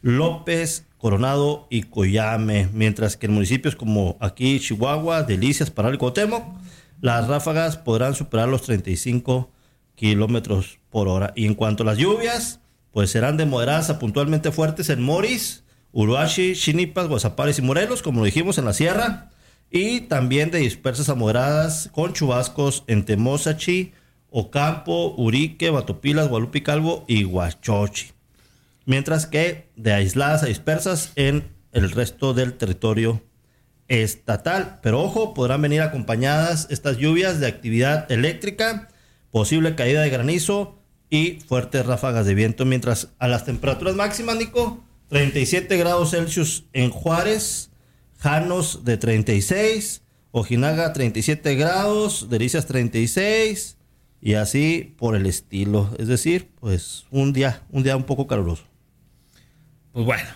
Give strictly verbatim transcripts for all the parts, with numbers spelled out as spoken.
López, Coronado y Coyame, mientras que en municipios como aquí Chihuahua, Delicias, Parral y Cuauhtémoc, las ráfagas podrán superar los treinta y cinco kilómetros por hora. Y en cuanto a las lluvias, pues serán de moderadas a puntualmente fuertes en Moris, Uruachi, Chinipas, Guasapares y Morelos, como lo dijimos, en la sierra, y también de dispersas a moderadas con chubascos en Temozachi, Ocampo, Urique, Batopilas, Guadalupe Calvo y Huachochi. Mientras que de aisladas a dispersas en el resto del territorio estatal. Pero ojo, podrán venir acompañadas estas lluvias de actividad eléctrica, posible caída de granizo y fuertes ráfagas de viento. Mientras a las temperaturas máximas, Nico, treinta y siete grados Celsius en Juárez, Janos de treinta y seis, Ojinaga treinta y siete grados, Delicias treinta y seis y así por el estilo. Es decir, pues un día, un día un poco caluroso. Pues bueno,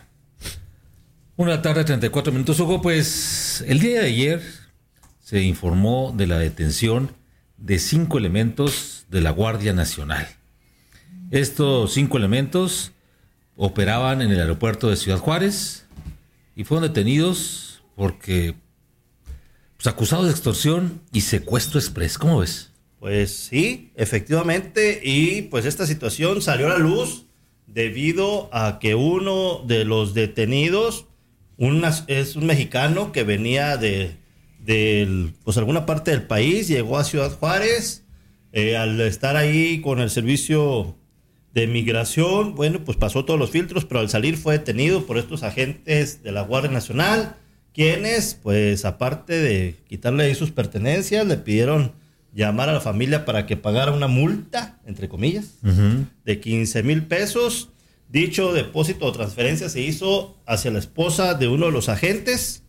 una tarde, treinta y cuatro minutos. Hugo, pues el día de ayer se informó de la detención de cinco elementos de la Guardia Nacional. Estos cinco elementos operaban en el aeropuerto de Ciudad Juárez y fueron detenidos porque, pues, acusados de extorsión y secuestro express. ¿Cómo ves? Pues sí, efectivamente, y pues esta situación salió a la luz debido a que uno de los detenidos una, es un mexicano que venía de, de pues, alguna parte del país, llegó a Ciudad Juárez, eh, al estar ahí con el servicio de migración, bueno, pues pasó todos los filtros, pero al salir fue detenido por estos agentes de la Guardia Nacional, quienes, pues aparte de quitarle ahí sus pertenencias, le pidieron llamar a la familia para que pagara una multa, entre comillas, uh-huh. de quince mil pesos. Dicho depósito o transferencia se hizo hacia la esposa de uno de los agentes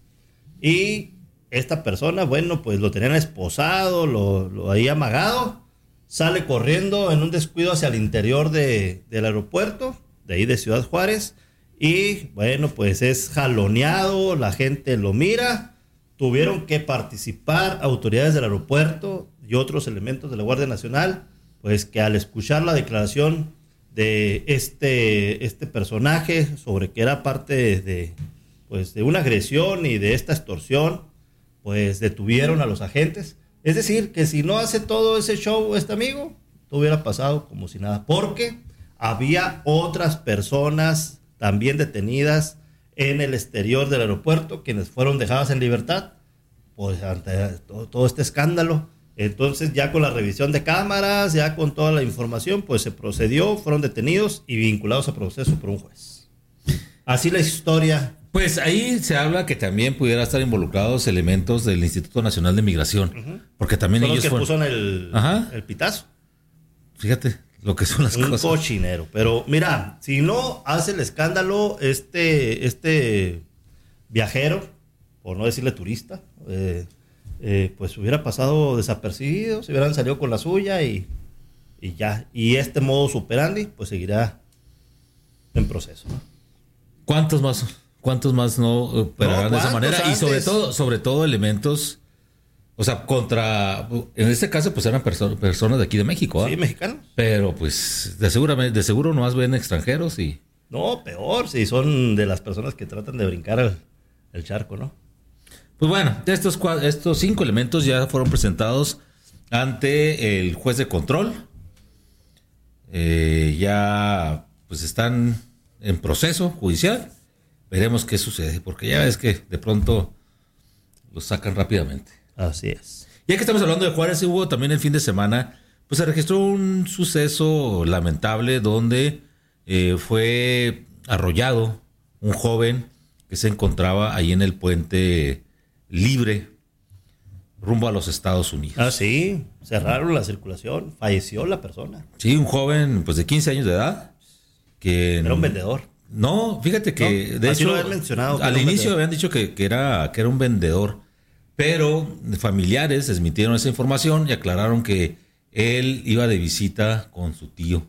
y esta persona, bueno, pues lo tenían esposado, lo, lo ahí amagado, sale corriendo en un descuido hacia el interior de, del aeropuerto, de ahí de Ciudad Juárez, y bueno, pues es jaloneado, la gente lo mira, tuvieron que participar autoridades del aeropuerto y otros elementos de la Guardia Nacional, pues que al escuchar la declaración de este, este personaje sobre que era parte de, de, pues de una agresión y de esta extorsión, pues detuvieron a los agentes. Es decir, que si no hace todo ese show este amigo, todo hubiera pasado como si nada, porque había otras personas también detenidas en el exterior del aeropuerto, quienes fueron dejadas en libertad, pues ante todo, todo este escándalo. Entonces ya con la revisión de cámaras, ya con toda la información, pues se procedió, fueron detenidos y vinculados a proceso por un juez. Así la historia. Pues ahí se habla que también pudiera estar involucrados elementos del Instituto Nacional de Migración, uh-huh. porque también son ellos los que fueron... puso en el, el pitazo. Fíjate lo que son las un cosas. Un cochinero. Pero mira, si no hace el escándalo este, este viajero, por no decirle turista, eh, eh, pues hubiera pasado desapercibido, se hubieran salido con la suya y, y ya. Y este modus operandi pues seguirá en proceso, ¿no? ¿Cuántos más? ¿Cuántos más no operarán no, de esa manera? Antes? Y sobre todo, sobre todo elementos, o sea, contra, en este caso, pues eran perso- personas de aquí de México, ¿eh? Sí, mexicanos. Pero pues de seguro, de seguro nomás ven extranjeros y... No, peor, si son de las personas que tratan de brincar el, el charco, ¿no? Pues bueno, estos, estos cinco elementos ya fueron presentados ante el juez de control. Eh, ya pues están en proceso judicial. Veremos qué sucede, porque ya ves que de pronto los sacan rápidamente. Así es. Ya que estamos hablando de Juárez, hubo también el fin de semana, pues se registró un suceso lamentable donde eh, fue arrollado un joven que se encontraba ahí en el puente Libre, rumbo a los Estados Unidos. Ah, sí, cerraron la circulación, falleció la persona. Sí, un joven pues de quince años de edad. Que era un vendedor. No, fíjate que no, de así hecho lo habían mencionado, al inicio habían dicho que, que, era, que era un vendedor, pero familiares desmintieron esa información y aclararon que él iba de visita con su tío.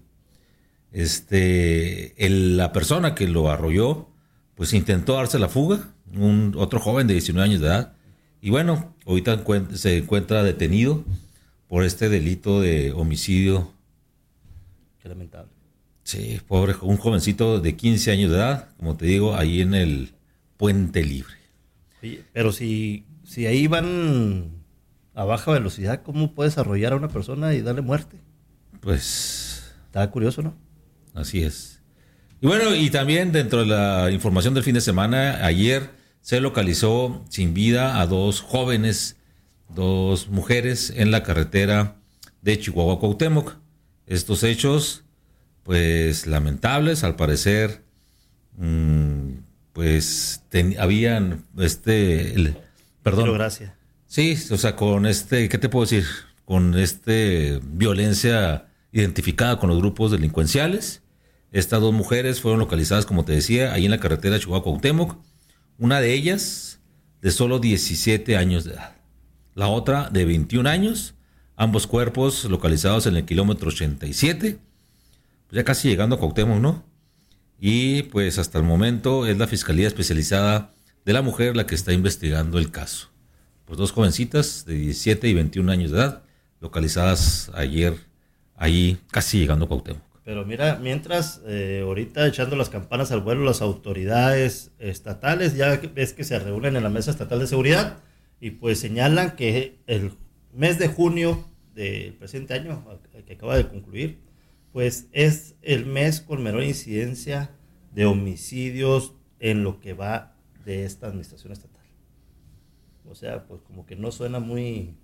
Este, el, la persona que lo arrolló, pues intentó darse la fuga, un otro joven de diecinueve años de edad, y bueno, ahorita se encuentra detenido por este delito de homicidio. Qué lamentable. Sí, pobre, un jovencito de quince años de edad, como te digo, ahí en el Puente Libre. Oye, pero si, si ahí van a baja velocidad, ¿cómo puedes arrollar a una persona y darle muerte? Pues... Está curioso, ¿no? Así es. Y bueno, y también dentro de la información del fin de semana, ayer se localizó sin vida a dos jóvenes, dos mujeres en la carretera de Chihuahua a Cuauhtémoc. Estos hechos, pues lamentables, al parecer, mmm, pues ten, habían este, el, perdón. Pero gracias. Sí, o sea, con este, ¿qué te puedo decir? Con este violencia identificada con los grupos delincuenciales. Estas dos mujeres fueron localizadas, como te decía, ahí en la carretera de Chihuahua Cuauhtémoc. Una de ellas de solo diecisiete años de edad. La otra de veintiún años. Ambos cuerpos localizados en el kilómetro ochenta y siete. Pues ya casi llegando a Cuauhtémoc, ¿no? Y pues hasta el momento es la Fiscalía Especializada de la Mujer la que está investigando el caso. Pues dos jovencitas de diecisiete y veintiún años de edad localizadas ayer ahí casi llegando a Cuauhtémoc. Pero mira, mientras eh, ahorita echando las campanas al vuelo las autoridades estatales, ya ves que se reúnen en la Mesa Estatal de Seguridad y pues señalan que el mes de junio del presente año, que acaba de concluir, pues es el mes con menor incidencia de homicidios en lo que va de esta administración estatal. O sea, pues como que no suena muy,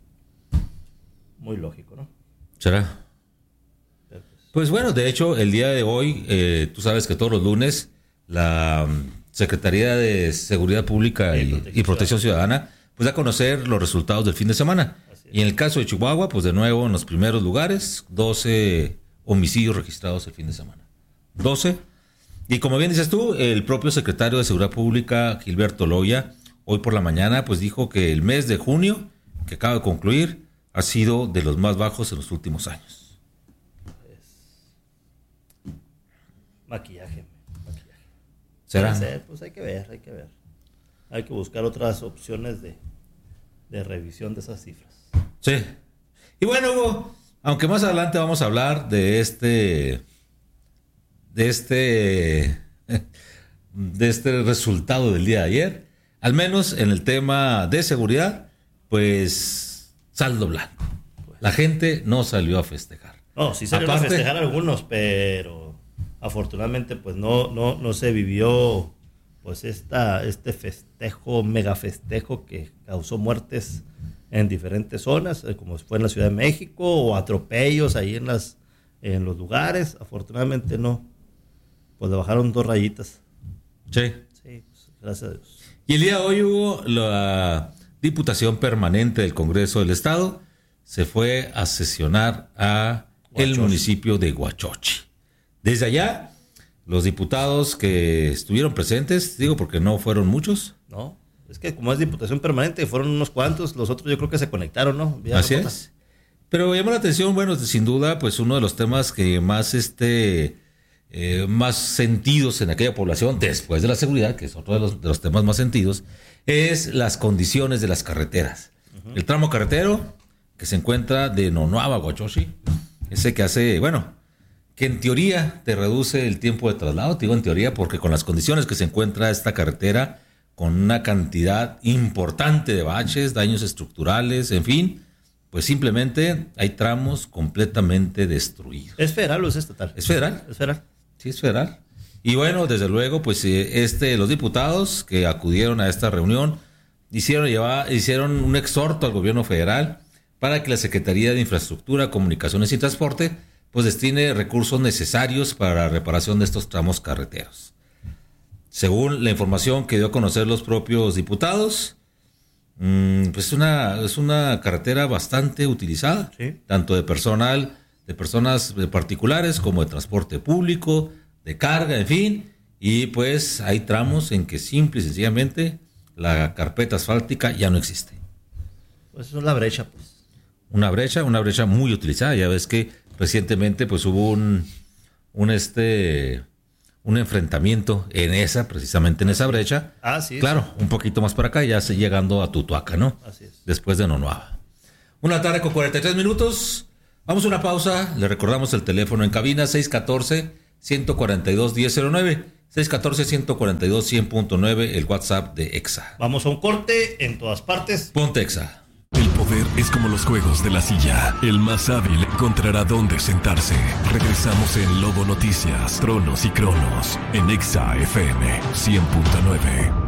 muy lógico, ¿no? ¿Será? Pues bueno, de hecho, el día de hoy, eh, tú sabes que todos los lunes la um, Secretaría de Seguridad Pública y, y, Protección, y Protección Ciudadana pues da a conocer los resultados del fin de semana. Y en el caso de Chihuahua, pues de nuevo en los primeros lugares, doce homicidios registrados el fin de semana. doce. Y como bien dices tú, el propio secretario de Seguridad Pública, Gilberto Loya, hoy por la mañana, pues dijo que el mes de junio, que acaba de concluir, ha sido de los más bajos en los últimos años. Maquillaje, maquillaje. ¿Será? Ser, pues hay que ver, hay que ver. Hay que buscar otras opciones de, de revisión de esas cifras. Sí. Y bueno, Hugo, aunque más adelante vamos a hablar de este, de este, de este resultado del día de ayer, al menos en el tema de seguridad, pues saldo blanco. La gente no salió a festejar. No, sí salieron Aparte, a festejar algunos, pero afortunadamente pues no, no, no se vivió pues esta, este festejo, mega festejo que causó muertes en diferentes zonas, como fue en la Ciudad de México, o atropellos ahí en las en los lugares. Afortunadamente no, pues le bajaron dos rayitas. Sí. Sí, pues, gracias a Dios. Y el día de hoy hubo la Diputación Permanente del Congreso del Estado se fue a sesionar a Huachochi. El municipio de Huachochi. Desde allá, los diputados que estuvieron presentes, digo porque no fueron muchos. No, es que como es diputación permanente, fueron unos cuantos, los otros yo creo que se conectaron, ¿no? Vía Así remota. es. Pero llamó la atención, bueno, sin duda, pues uno de los temas que más, este, eh, más sentidos en aquella población, después de la seguridad, que es otro de los, de los temas más sentidos, es las condiciones de las carreteras. Uh-huh. El tramo carretero que se encuentra de Nonuava a Huachochi, ese que hace, bueno, que en teoría te reduce el tiempo de traslado, te digo en teoría, porque con las condiciones que se encuentra esta carretera, con una cantidad importante de baches, daños estructurales, en fin, pues simplemente hay tramos completamente destruidos. ¿Es federal o es estatal? ¿Es federal? Es federal. Sí, es federal. Y bueno, desde luego, pues este, los diputados que acudieron a esta reunión hicieron, llevar, hicieron un exhorto al gobierno federal para que la Secretaría de Infraestructura, Comunicaciones y Transporte pues destine recursos necesarios para la reparación de estos tramos carreteros. Según la información que dio a conocer los propios diputados, mmm, pues una, es una carretera bastante utilizada, sí, tanto de personal, de personas particulares como de transporte público, de carga, en fin, y pues hay tramos en que simple y sencillamente la carpeta asfáltica ya no existe. Pues es una brecha, pues. Una brecha, una brecha muy utilizada, ya ves que recientemente pues hubo un, un este un enfrentamiento en esa, precisamente en esa brecha. Ah, sí. Claro, sí. Un poquito más para acá, ya se llegando a Tutuaca, ¿no? Así es. Después de Nonuava. Una tarde con cuarenta y tres minutos. Vamos a una pausa. Le recordamos el teléfono en cabina seis uno cuatro, uno cuatro dos, uno cero cero nueve. seis uno cuatro, uno cuatro dos, cien punto nueve, el WhatsApp de Exa. Vamos a un corte en todas partes. Ponte Exa. El poder es como los juegos de la silla. El más hábil encontrará dónde sentarse. Regresamos en Lobo Noticias, Tronos y Cronos, en Exa F M cien punto nueve.